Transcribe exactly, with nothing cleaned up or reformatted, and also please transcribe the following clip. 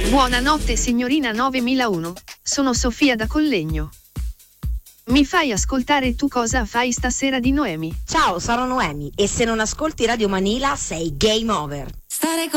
Buonanotte signorina novemilauno, sono Sofia da Collegno. Mi fai ascoltare Tu cosa fai stasera di Noemi? Ciao, sono Noemi e se non ascolti Radio Manila sei game over. Stare con